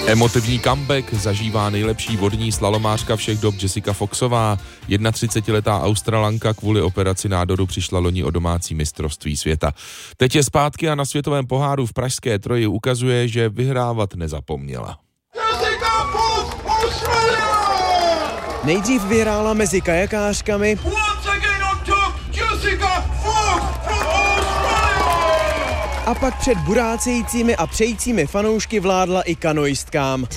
Emotivní comeback zažívá nejlepší vodní slalomářka všech dob Jessica Foxová. 31letá Australanka kvůli operaci nádoru přišla loni o domácí mistrovství světa. Teď je zpátky a na světovém poháru v pražské Troji ukazuje, že vyhrávat nezapomněla. Nejdřív vyhrála mezi kajakářkami, a pak před burácejícími a přejícími fanoušky vládla i kanoistkám.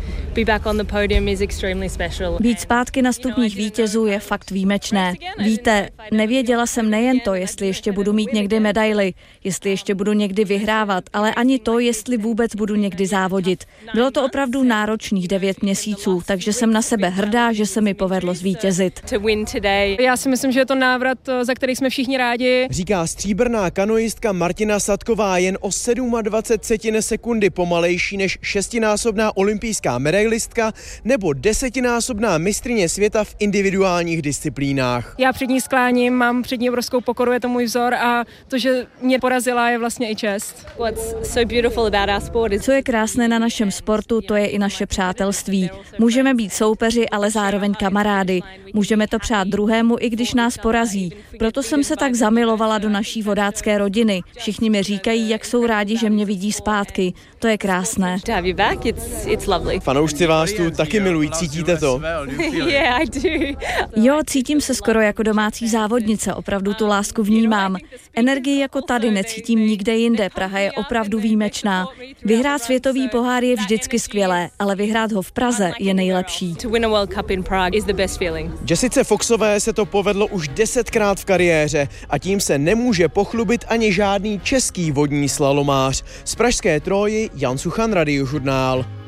Být zpátky na stupních vítězů je fakt výjimečné. Víte, nevěděla jsem nejen to, jestli ještě budu mít někdy medaili, jestli ještě budu někdy vyhrávat, ale ani to, jestli vůbec budu někdy závodit. Bylo to opravdu náročných 9 měsíců, takže jsem na sebe hrdá, že se mi povedlo zvítězit. Já si myslím, že je to návrat, za který jsme všichni rádi. Říká stříbrná kanoistka Martina Sadková, jen o 27 sekundy pomalejší než 6násobná olympijská medailistka nebo 10násobná mistryně světa v individuálních disciplínách. Já před ní skláním, mám před ní obrovskou pokoru, je to můj vzor a to, že mě porazila, je vlastně i čest. Co je krásné na našem sportu, to je i naše přátelství. Můžeme být soupeři, ale zároveň kamarády. Můžeme to přát druhému, i když nás porazí. Proto jsem se tak zamilovala do naší vodácké rodiny. Všichni mi říkají, jak jsou rádi, že mě vidí zpátky. To je krásné. Fanoušci vás tu taky milují, cítíte to? Jo, cítím se skoro jako domácí závodnice, opravdu tu lásku vnímám. Energii jako tady necítím nikde jinde, Praha je opravdu výjimečná. Vyhrát světový pohár je vždycky skvělé, ale vyhrát ho v Praze je nejlepší. Jessice Foxové se to povedlo už 10krát v kariéře a tím se nemůže pochlubit ani žádný český vodní slalomář. Z pražské Troji Jan Suchan, Radiožurnál.